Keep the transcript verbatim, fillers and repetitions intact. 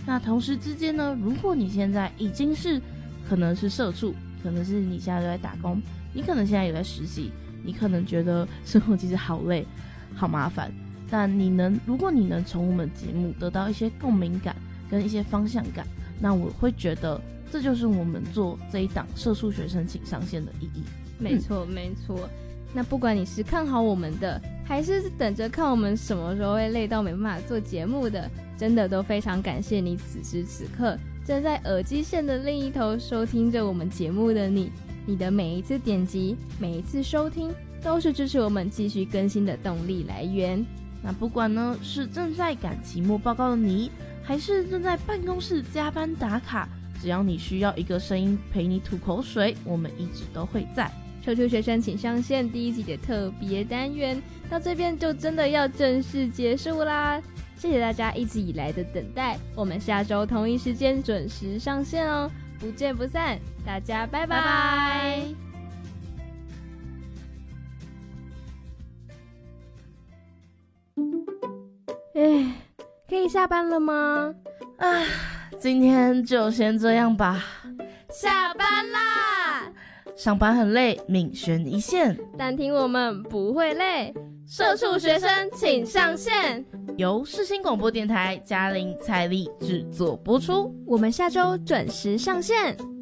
那同时之间呢，如果你现在已经是可能是社畜，可能是你现在都在打工，你可能现在有在实习，你可能觉得生活其实好累好麻烦，但你能如果你能从我们节目得到一些共鸣感跟一些方向感，那我会觉得这就是我们做这一档社畜学生请上线的意义。 没错、嗯、没错。那不管你是看好我们的，还是等着看我们什么时候会累到没办法做节目的，真的都非常感谢你此时此刻正在耳机线的另一头收听着我们节目的你。你的每一次点击，每一次收听，都是支持我们继续更新的动力来源。 那不管呢是正在赶期末报告的你，还是正在办公室加班打卡，只要你需要一个声音陪你吐口水，我们一直都会在。 社畜学生请上线第一集的特别单元到这边就真的要正式结束啦，谢谢大家一直以来的等待，我们下周同一时间准时上线哦，不见不散，大家拜拜拜拜。哎，可以下班了吗？ 啊，今天就先这样吧。 下班啦！ 上班很累，命悬一线， 但听我们不会累。社畜学生请上线， 由世新广播电台嘉玲、蔡丽制作播出。 我们下周准时上线。